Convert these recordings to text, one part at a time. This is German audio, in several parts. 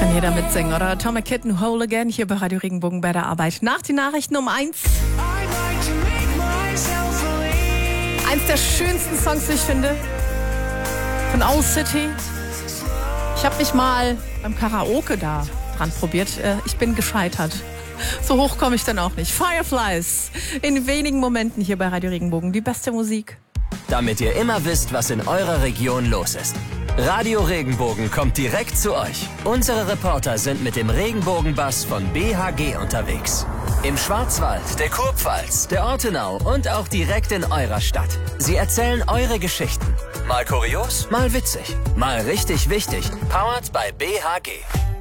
Kann jeder mitsingen, oder? Atomic Kitten, Whole Again, hier bei Radio Regenbogen bei der Arbeit. Nach den Nachrichten um 1. Eins der schönsten Songs, wie ich finde, von Owl City. Ich habe mich mal beim Karaoke da dran probiert. Ich bin gescheitert. So hoch komme ich dann auch nicht. Fireflies, in wenigen Momenten hier bei Radio Regenbogen. Die beste Musik. Damit ihr immer wisst, was in eurer Region los ist. Radio Regenbogen kommt direkt zu euch. Unsere Reporter sind mit dem Regenbogenbus von BHG unterwegs. Im Schwarzwald, der Kurpfalz, der Ortenau und auch direkt in eurer Stadt. Sie erzählen eure Geschichten. Mal kurios, mal witzig, mal richtig wichtig. Powered by BHG.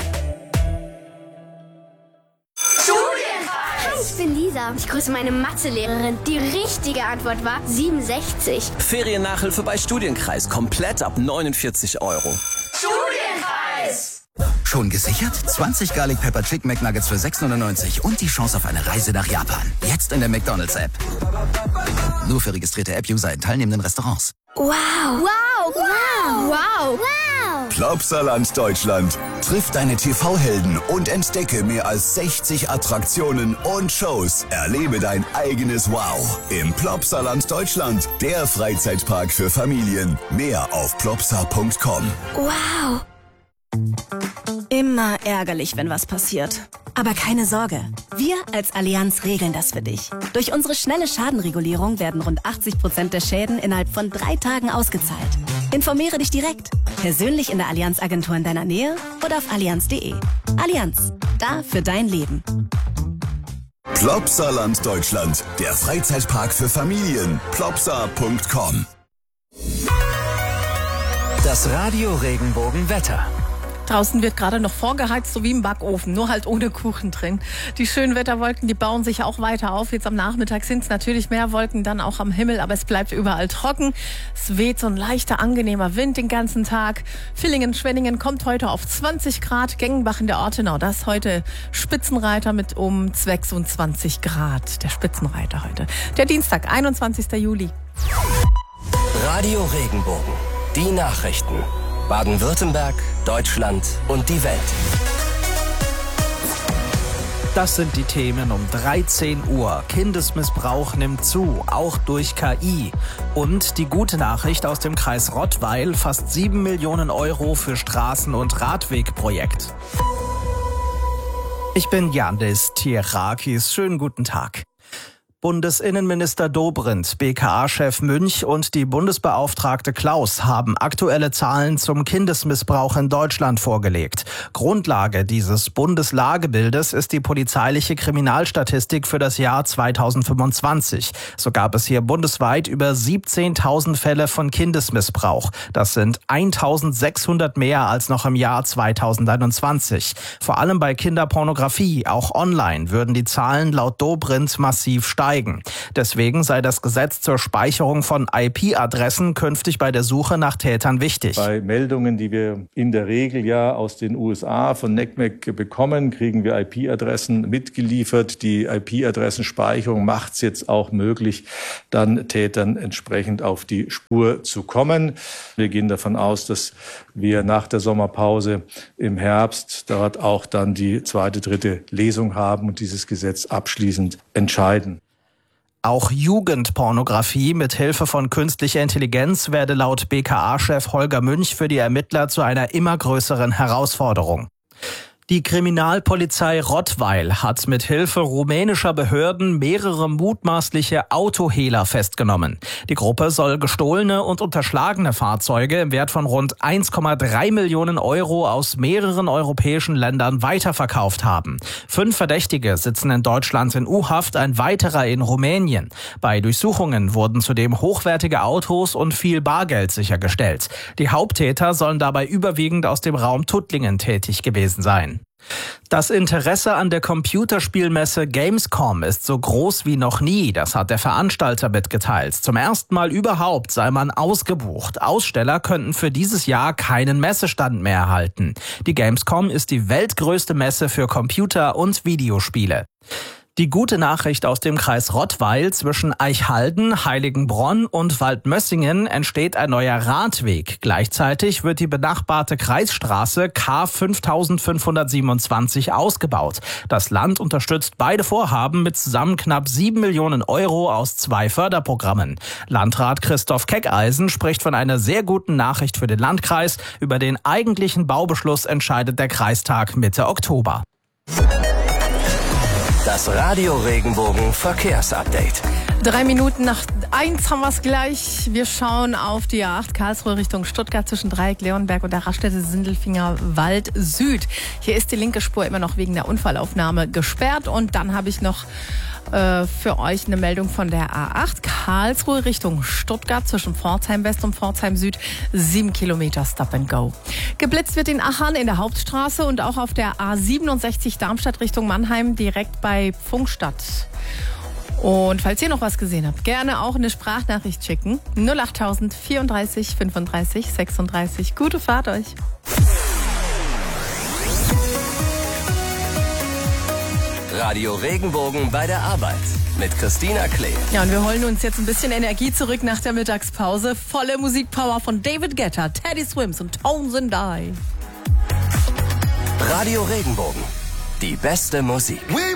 Ich bin Lisa. Ich grüße meine Mathelehrerin. Die richtige Antwort war 67. Feriennachhilfe bei Studienkreis. Komplett ab 49 €. Studienpreis! Schon gesichert? 20 Garlic Pepper Chicken McNuggets für 6,99 und die Chance auf eine Reise nach Japan. Jetzt in der McDonald's-App. Nur für registrierte App-User in teilnehmenden Restaurants. Wow! Wow! Wow! Wow! Wow! Plopsaland Deutschland. Triff deine TV-Helden und entdecke mehr als 60 Attraktionen und Shows. Erlebe dein eigenes Wow im Plopsaland Deutschland, der Freizeitpark für Familien. Mehr auf plopsa.com. Wow! Immer ärgerlich, wenn was passiert. Aber keine Sorge, wir als Allianz regeln das für dich. Durch unsere schnelle Schadenregulierung werden rund 80% der Schäden innerhalb von 3 Tagen ausgezahlt. Informiere dich direkt, persönlich in der Allianz-Agentur in deiner Nähe oder auf allianz.de. Allianz, da für dein Leben. Plopsaland Deutschland, der Freizeitpark für Familien. plopsa.com. Das Radio Regenbogen Wetter. Draußen wird gerade noch vorgeheizt, so wie im Backofen, nur halt ohne Kuchen drin. Die schönen Wetterwolken, die bauen sich auch weiter auf. Jetzt am Nachmittag sind es natürlich mehr Wolken dann auch am Himmel, aber es bleibt überall trocken. Es weht so ein leichter, angenehmer Wind den ganzen Tag. Villingen, Schwenningen kommt heute auf 20 Grad. Gengenbach in der Ortenau, das heute Spitzenreiter mit um 26 Grad. Der Spitzenreiter heute. Der Dienstag, 21. Juli. Radio Regenbogen. Die Nachrichten. Baden-Württemberg, Deutschland und die Welt. Das sind die Themen um 13 Uhr. Kindesmissbrauch nimmt zu, auch durch KI. Und die gute Nachricht aus dem Kreis Rottweil, fast 7 Millionen € für Straßen- und Radwegprojekt. Ich bin Yandis Tierakis. Schönen guten Tag. Bundesinnenminister Dobrindt, BKA-Chef Münch und die Bundesbeauftragte Klaus haben aktuelle Zahlen zum Kindesmissbrauch in Deutschland vorgelegt. Grundlage dieses Bundeslagebildes ist die polizeiliche Kriminalstatistik für das Jahr 2025. So gab es hier bundesweit über 17.000 Fälle von Kindesmissbrauch. Das sind 1.600 mehr als noch im Jahr 2021. Vor allem bei Kinderpornografie, auch online, würden die Zahlen laut Dobrindt massiv steigen. Deswegen sei das Gesetz zur Speicherung von IP-Adressen künftig bei der Suche nach Tätern wichtig. Bei Meldungen, die wir in der Regel ja aus den USA von NCMEC bekommen, kriegen wir IP-Adressen mitgeliefert. Die IP-Adressenspeicherung macht es jetzt auch möglich, dann Tätern entsprechend auf die Spur zu kommen. Wir gehen davon aus, dass wir nach der Sommerpause im Herbst dort auch dann die 2., 3. Lesung haben und dieses Gesetz abschließend entscheiden. Auch Jugendpornografie mit Hilfe von künstlicher Intelligenz werde laut BKA-Chef Holger Münch für die Ermittler zu einer immer größeren Herausforderung. Die Kriminalpolizei Rottweil hat mit Hilfe rumänischer Behörden mehrere mutmaßliche Autohehler festgenommen. Die Gruppe soll gestohlene und unterschlagene Fahrzeuge im Wert von rund 1,3 Millionen € aus mehreren europäischen Ländern weiterverkauft haben. 5 Verdächtige sitzen in Deutschland in U-Haft, ein weiterer in Rumänien. Bei Durchsuchungen wurden zudem hochwertige Autos und viel Bargeld sichergestellt. Die Haupttäter sollen dabei überwiegend aus dem Raum Tuttlingen tätig gewesen sein. Das Interesse an der Computerspielmesse Gamescom ist so groß wie noch nie, das hat der Veranstalter mitgeteilt. Zum ersten Mal überhaupt sei man ausgebucht. Aussteller könnten für dieses Jahr keinen Messestand mehr erhalten. Die Gamescom ist die weltgrößte Messe für Computer- und Videospiele. Die gute Nachricht aus dem Kreis Rottweil: zwischen Eichhalden, Heiligenbronn und Waldmössingen entsteht ein neuer Radweg. Gleichzeitig wird die benachbarte Kreisstraße K 5527 ausgebaut. Das Land unterstützt beide Vorhaben mit zusammen knapp 7 Millionen Euro aus 2 Förderprogrammen. Landrat Christoph Keckeisen spricht von einer sehr guten Nachricht für den Landkreis. Über den eigentlichen Baubeschluss entscheidet der Kreistag Mitte Oktober. Das Radio Regenbogen Verkehrsupdate. 3 Minuten nach 1 haben wir es gleich. Wir schauen auf die A8 Karlsruhe Richtung Stuttgart zwischen Dreieck Leonberg und der Raststätte Sindelfinger Wald Süd. Hier ist die linke Spur immer noch wegen der Unfallaufnahme gesperrt. Und dann habe ich noch für euch eine Meldung von der A8 Karlsruhe Richtung Stuttgart zwischen Pforzheim West und Pforzheim Süd. 7 Kilometer Stop and Go. Geblitzt wird in Achern in der Hauptstraße und auch auf der A67 Darmstadt Richtung Mannheim direkt bei Pfungstadt. Und falls ihr noch was gesehen habt, gerne auch eine Sprachnachricht schicken. 08000 34 35 36. Gute Fahrt euch. Radio Regenbogen bei der Arbeit mit Christina Klee. Ja, und wir holen uns jetzt ein bisschen Energie zurück nach der Mittagspause. Volle Musikpower von David Guetta, Teddy Swims und Tones and I. Radio Regenbogen. Die beste Musik.